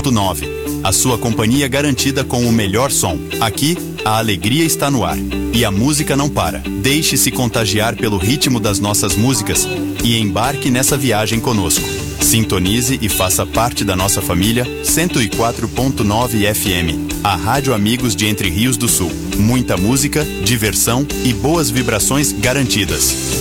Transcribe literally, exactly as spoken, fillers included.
ponto nove. A sua companhia garantida com o melhor som. Aqui, a alegria está no ar. E a música não para. Deixe-se contagiar pelo ritmo das nossas músicas e embarque nessa viagem conosco. Sintonize e faça parte da nossa família cento e quatro ponto nove F M, a Rádio Amigos de Entre Rios do Sul. Muita música, diversão e boas vibrações garantidas.